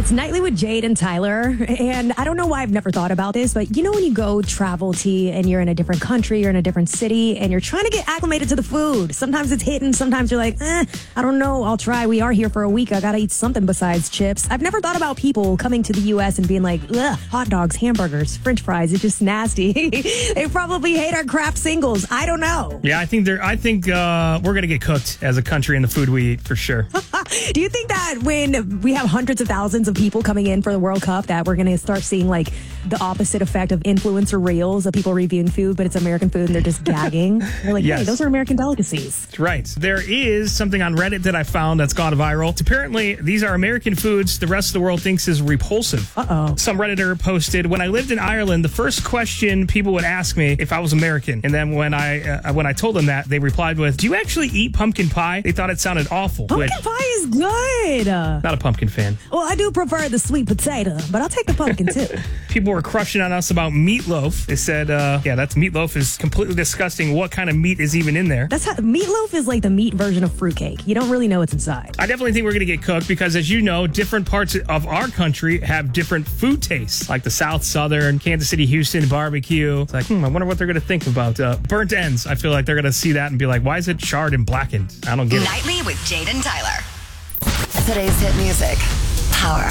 It's Nightly with Jade and Tyler. And I don't know why I've never thought about this, but you know when you go travel and you're in a different country, you're in a different city, and you're trying to get acclimated to the food. Sometimes it's hitting, sometimes you're like, I don't know, I'll try. We are here for a week. I gotta eat something besides chips. I've never thought about people coming to the U.S. and being like, ugh, hot dogs, hamburgers, French fries, it's just nasty. They probably hate our Kraft singles. I don't know. Yeah, I think we're gonna get cooked as a country in the food we eat for sure. Do you think that when we have hundreds of thousands of people coming in for the World Cup that we're going to start seeing like the opposite effect of influencer reels of people reviewing food, but it's American food and they're just gagging? They're like, hey, those are American delicacies. That's right. There is something on Reddit that I found that's gone viral. Apparently, these are American foods the rest of the world thinks is repulsive. Uh-oh. Some Redditor posted, when I lived in Ireland, the first question people would ask me if I was American. And then when I told them that, they replied with, do you actually eat pumpkin pie? They thought it sounded awful. Pumpkin pie is good. Not a pumpkin fan. Well, I do prefer the sweet potato, but I'll take the pumpkin too. People were crushing on us about meatloaf. They said, that's meatloaf is completely disgusting. What kind of meat is even in there? Meatloaf is like the meat version of fruitcake. You don't really know what's inside. I definitely think we're going to get cooked because, as you know, different parts of our country have different food tastes, like the South, Southern, Kansas City, Houston barbecue. It's like, I wonder what they're going to think about burnt ends. I feel like they're going to see that and be like, why is it charred and blackened? I don't get it. Nightly with Jade and Tyler. Today's hit music. Power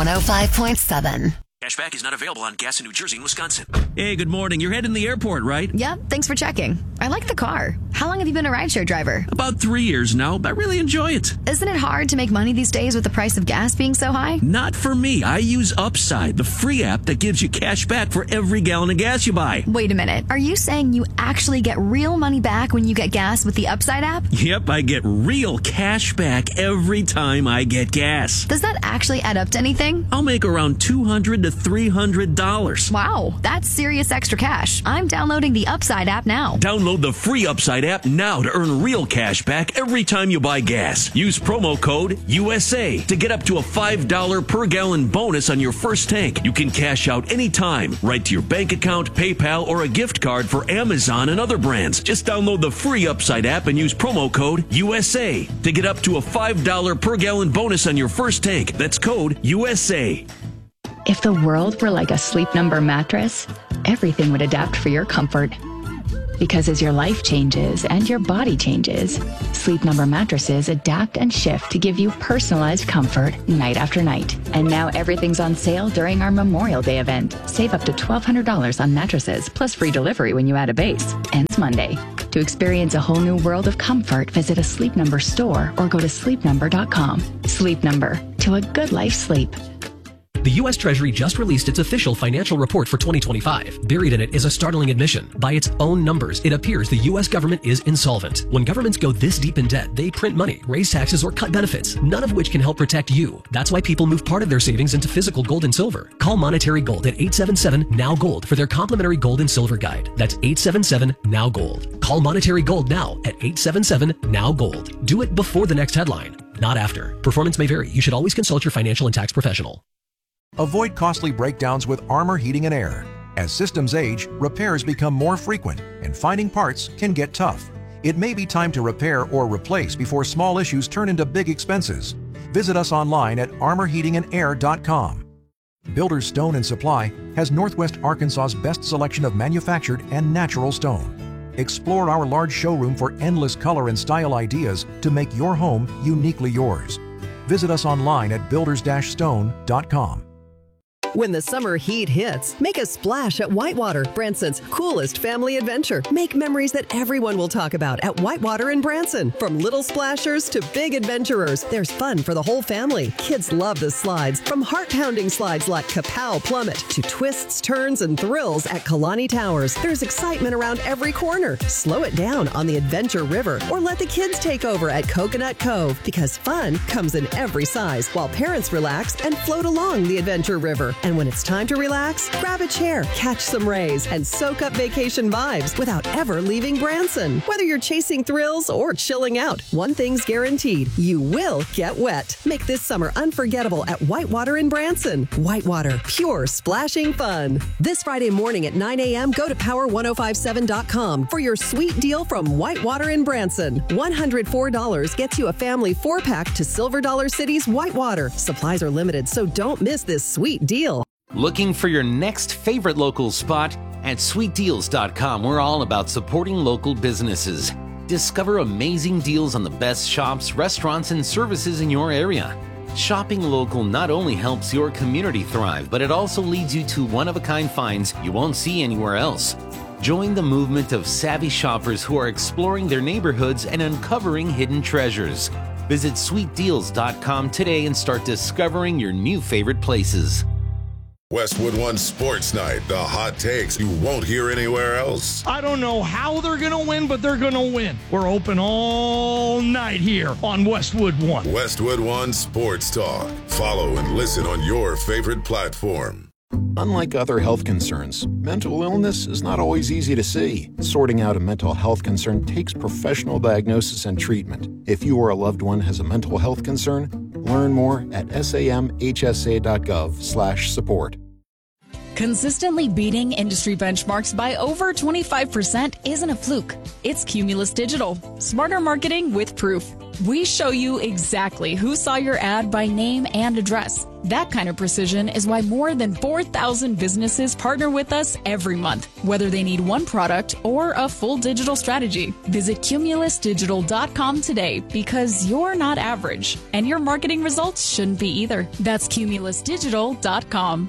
105.7. Cashback is not available on gas in New Jersey and Wisconsin. Hey, good morning. You're heading to the airport, right? Yep, thanks for checking. I like the car. How long have you been a rideshare driver? About 3 years now. I really enjoy it. Isn't it hard to make money these days with the price of gas being so high? Not for me. I use Upside, the free app that gives you cash back for every gallon of gas you buy. Wait a minute. Are you saying you actually get real money back when you get gas with the Upside app? Yep, I get real cash back every time I get gas. Does that actually add up to anything? I'll make around $200 to $300. Wow, that's serious extra cash. I'm downloading the Upside app now. Download the free Upside app now to earn real cash back every time you buy gas. Use promo code USA to get up to a $5 per gallon bonus on your first tank. You can cash out anytime, right to your bank account, PayPal, or a gift card for Amazon and other brands. Just download the free Upside app and use promo code USA to get up to a $5 per gallon bonus on your first tank. That's code USA. If the world were like a Sleep Number mattress, everything would adapt for your comfort. Because as your life changes and your body changes, Sleep Number mattresses adapt and shift to give you personalized comfort night after night. And now everything's on sale during our Memorial Day event. Save up to $1,200 on mattresses, plus free delivery when you add a base. Ends Monday. To experience a whole new world of comfort, visit a Sleep Number store or go to sleepnumber.com. Sleep Number. To a good life sleep. The U.S. Treasury just released its official financial report for 2025. Buried in it is a startling admission. By its own numbers, it appears the U.S. government is insolvent. When governments go this deep in debt, they print money, raise taxes, or cut benefits, none of which can help protect you. That's why people move part of their savings into physical gold and silver. Call Monetary Gold at 877-NOW-GOLD for their complimentary gold and silver guide. That's 877-NOW-GOLD. Call Monetary Gold now at 877-NOW-GOLD. Do it before the next headline, not after. Performance may vary. You should always consult your financial and tax professional. Avoid costly breakdowns with Armor Heating and Air. As systems age, repairs become more frequent, and finding parts can get tough. It may be time to repair or replace before small issues turn into big expenses. Visit us online at armorheatingandair.com. Builders Stone & Supply has Northwest Arkansas's best selection of manufactured and natural stone. Explore our large showroom for endless color and style ideas to make your home uniquely yours. Visit us online at builders-stone.com. When the summer heat hits, make a splash at Whitewater, Branson's coolest family adventure. Make memories that everyone will talk about at Whitewater in Branson. From little splashers to big adventurers, there's fun for the whole family. Kids love the slides, from heart-pounding slides like Kapow Plummet to twists, turns, and thrills at Kalani Towers. There's excitement around every corner. Slow it down on the Adventure River or let the kids take over at Coconut Cove, because fun comes in every size while parents relax and float along the Adventure River. And when it's time to relax, grab a chair, catch some rays, and soak up vacation vibes without ever leaving Branson. Whether you're chasing thrills or chilling out, one thing's guaranteed: you will get wet. Make this summer unforgettable at Whitewater in Branson. Whitewater, pure splashing fun. This Friday morning at 9 a.m., go to power1057.com for your sweet deal from Whitewater in Branson. $104 gets you a family 4-pack to Silver Dollar City's Whitewater. Supplies are limited, so don't miss this sweet deal. Looking for your next favorite local spot? At sweetdeals.com, we're all about supporting local businesses. Discover amazing deals on the best shops, restaurants, and services in your area. Shopping local not only helps your community thrive, but it also leads you to one-of-a-kind finds you won't see anywhere else. Join the movement of savvy shoppers who are exploring their neighborhoods and uncovering hidden treasures. Visit sweetdeals.com today and start discovering your new favorite places. Westwood One Sports Night, the hot takes you won't hear anywhere else. I don't know how they're going to win, but they're going to win. We're open all night here on Westwood One. Westwood One Sports Talk. Follow and listen on your favorite platform. Unlike other health concerns, mental illness is not always easy to see. Sorting out a mental health concern takes professional diagnosis and treatment. If you or a loved one has a mental health concern, learn more at samhsa.gov/support. Consistently beating industry benchmarks by over 25% isn't a fluke. It's Cumulus Digital. Smarter marketing with proof. We show you exactly who saw your ad by name and address. That kind of precision is why more than 4,000 businesses partner with us every month, whether they need one product or a full digital strategy. Visit cumulusdigital.com today, because you're not average, and your marketing results shouldn't be either. That's cumulusdigital.com.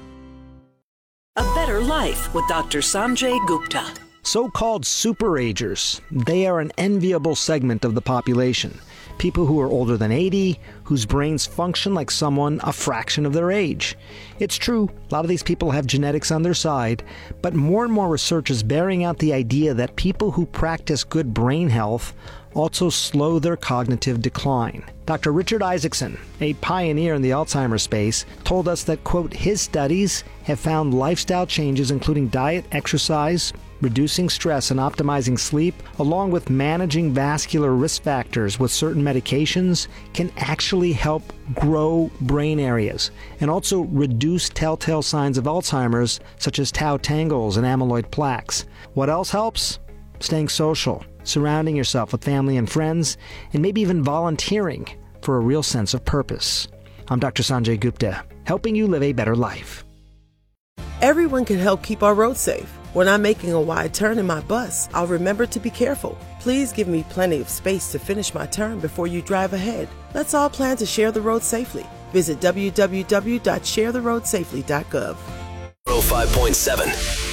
A Better Life with Dr. Sanjay Gupta. So-called superagers. They are an enviable segment of the population. People who are older than 80, whose brains function like someone a fraction of their age. It's true, a lot of these people have genetics on their side, but more and more research is bearing out the idea that people who practice good brain health also slow their cognitive decline. Dr. Richard Isaacson, a pioneer in the Alzheimer's space, told us that, quote, his studies have found lifestyle changes including diet, exercise, reducing stress and optimizing sleep, along with managing vascular risk factors with certain medications, can actually help grow brain areas and also reduce telltale signs of Alzheimer's, such as tau tangles and amyloid plaques. What else helps? Staying social, surrounding yourself with family and friends, and maybe even volunteering for a real sense of purpose. I'm Dr. Sanjay Gupta, helping you live a better life. Everyone can help keep our roads safe. When I'm making a wide turn in my bus, I'll remember to be careful. Please give me plenty of space to finish my turn before you drive ahead. Let's all plan to share the road safely. Visit www.sharetheroadsafely.gov. 105.7